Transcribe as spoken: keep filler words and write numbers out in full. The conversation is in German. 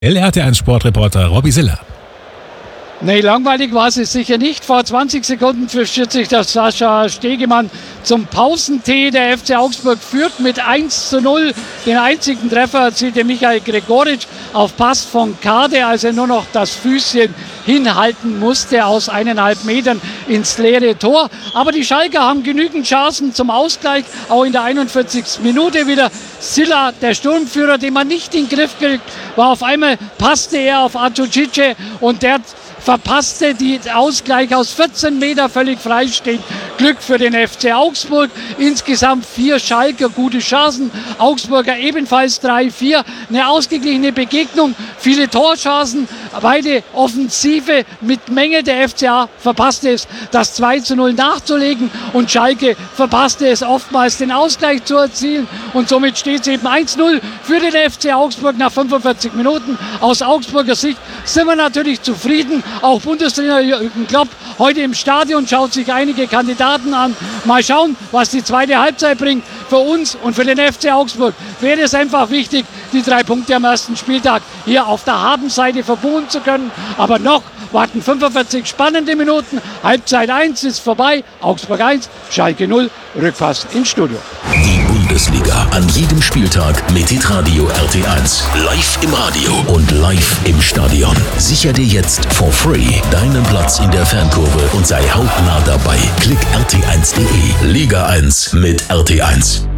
L R T eins Sportreporter Robby Siller. Nee, langweilig war es sicher nicht. Vor zwanzig Sekunden versteht sich der Sascha Stegemann zum Pausentee. Der F C Augsburg führt mit eins zu null. Den einzigen Treffer erzielte Michael Gregoritsch auf Pass von Kade, als er nur noch das Füßchen hinhalten musste aus eineinhalb Metern ins leere Tor. Aber die Schalker haben genügend Chancen zum Ausgleich. Auch in der einundvierzigsten Minute wieder Silla, der Sturmführer, den man nicht in den Griff kriegt, war auf einmal, passte er auf Atoucice und der verpasste die Ausgleich aus vierzehn Meter völlig freistehend. Glück für den F C Augsburg. Insgesamt vier Schalker gute Chancen. Augsburger ebenfalls drei vier. Eine ausgeglichene Begegnung. Viele Torchancen. Beide Offensive mit Menge. Der F C A verpasste es, das zwei zu null nachzulegen. Und Schalke verpasste es oftmals, den Ausgleich zu erzielen. Und somit steht es eben eins zu null für den F C Augsburg nach fünfundvierzig Minuten. Aus Augsburger Sicht sind wir natürlich zufrieden. Auch Bundestrainer Jürgen Klopp heute im Stadion schaut sich einige Kandidaten an. Mal schauen, was die zweite Halbzeit bringt. Für uns und für den F C Augsburg wäre es einfach wichtig, die drei Punkte am ersten Spieltag hier auf der Habenseite verbuchen zu können. Aber noch warten fünfundvierzig spannende Minuten. Halbzeit eins ist vorbei. Augsburg eins, Schalke null. Rückpass ins Studio. Die Bundesliga an jedem Spieltag mit Hitradio R T eins. Live im Radio und live im Stadion. Sicher dir jetzt for free deinen Platz in der Fankurve und sei hautnah dabei. Klick R T eins punkt de. Liga eins mit R T eins.